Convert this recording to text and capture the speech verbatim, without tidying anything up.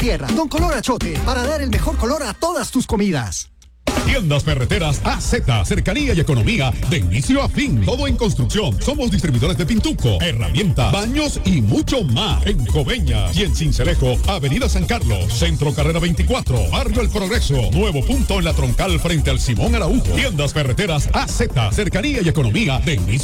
Tierra, con color achote, para dar el mejor color a todas tus comidas. Tiendas Ferreteras A Z, cercanía y economía de inicio a fin. Todo en construcción. Somos distribuidores de pintuco, herramientas, baños y mucho más. En Coveñas y en Cincelejo, Avenida San Carlos, Centro Carrera veinticuatro, Barrio El Progreso, nuevo punto en la Troncal frente al Simón Araújo. Tiendas Ferreteras A Z, cercanía y economía de inicio